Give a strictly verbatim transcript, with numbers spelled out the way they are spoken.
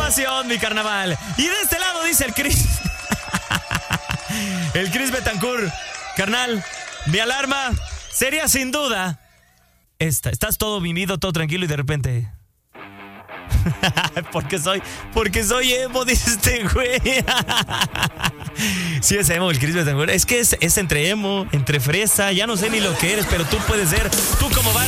información, mi carnaval. Y de este lado dice el Cris. El Cris Betancourt. Carnal, mi alarma sería sin duda esta. Estás todo mimido, todo tranquilo y de repente... porque soy porque soy emo, dice este güey. Sí es emo el Cris Betancourt. Es que es, es entre emo, entre fresa. Ya no sé ni lo que eres, pero tú puedes ser. Tú como Barbie.